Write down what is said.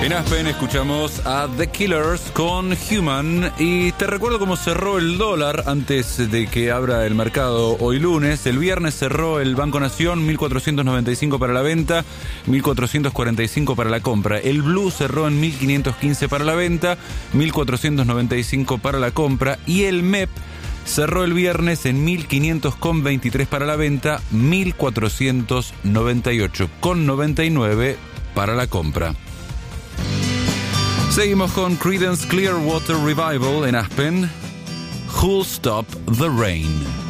En Aspen escuchamos a The Killers con Human y te recuerdo cómo cerró el dólar antes de que abra el mercado hoy lunes. El viernes cerró el Banco Nación 1.495 para la venta, 1.445 para la compra. El Blue cerró en 1.515 para la venta, 1.495 para la compra y el MEP cerró el viernes en 1.500,23 para la venta, 1.498,99 para la compra. Seguimos con Creedence Clearwater Revival en Aspen. Who'll Stop the Rain.